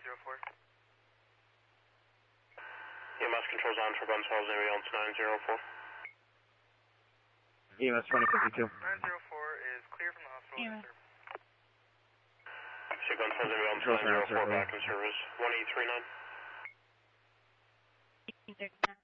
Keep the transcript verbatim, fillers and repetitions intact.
nine zero four. E M S controls on for Buns Falls ambulance nine zero four. E M S twenty fifty-two. nine zero four is clear from the hospital. Yeah. See Buns Falls ambulance nine zero four back in service. one eight three nine. eighteen thirty-nine.